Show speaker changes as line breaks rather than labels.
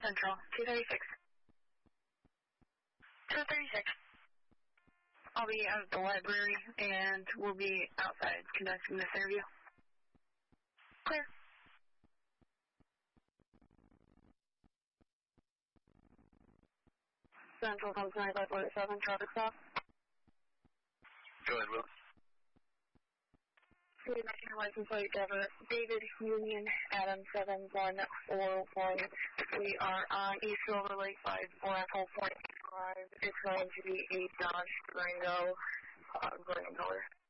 Central, 236. 236. I'll be out at the library, and we'll be outside conducting this interview. Clear. Central, comes 9547, traffic stop.
Go ahead, Will.
Your license plate, David Union, Adam 7141. We are on East Silver Lake 54 Point Drive. It's going to be a Dodge Durango, green color.